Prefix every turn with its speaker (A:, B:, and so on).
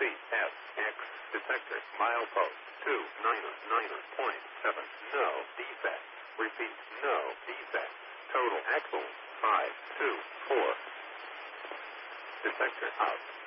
A: CSX detector milepost 299.7. No defect. Repeat, no defect. Total axle 524. Detector out.